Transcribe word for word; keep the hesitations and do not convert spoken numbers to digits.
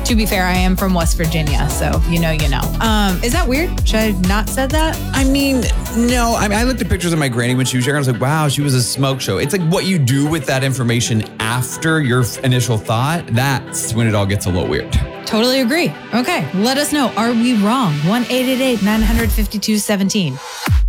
To be fair, I am from West Virginia, so you know, you know. Um, is that weird? Should I have not said that? I mean, no. I mean, I looked at pictures of my granny when she was younger. I was like, wow, she was a smoke show. It's like what you do with that information after your initial thought. That's when it all gets a little weird. Totally agree. Okay, let us know. Are we wrong? one eight eight eight, nine five two, one seven.